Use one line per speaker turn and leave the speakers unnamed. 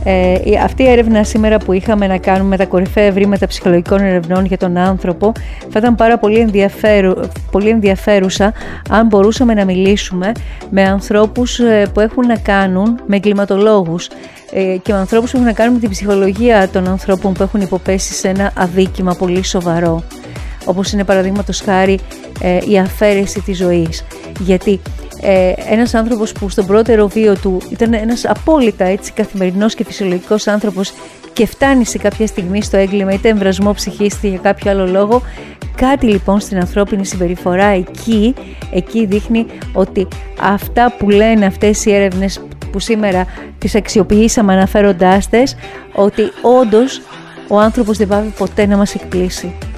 Αυτή η έρευνα σήμερα που είχαμε να κάνουμε με τα κορυφαία ευρήματα ψυχολογικών ερευνών για τον άνθρωπο θα ήταν πάρα πολύ ενδιαφέρουσα αν μπορούσαμε να μιλήσουμε με ανθρώπους που έχουν να κάνουν, με εγκληματολόγους και με ανθρώπους που έχουν να κάνουν με την ψυχολογία των ανθρώπων που έχουν υποπέσει σε ένα αδίκημα πολύ σοβαρό, όπως είναι παραδείγματος χάρη η αφαίρεση της ζωής. Γιατί ένας άνθρωπος που στον πρώτερο βίο του ήταν ένας απόλυτα έτσι, καθημερινός και φυσιολογικός άνθρωπος και φτάνει σε κάποια στιγμή στο έγκλημα, είτε εμβρασμό ψυχής είτε για κάποιο άλλο λόγο, κάτι λοιπόν στην ανθρώπινη συμπεριφορά εκεί δείχνει ότι αυτά που λένε αυτές οι έρευνες που σήμερα τις αξιοποιήσαμε αναφέροντάς τες, ότι όντως ο άνθρωπος δεν πάβει ποτέ να μας εκπλήσει.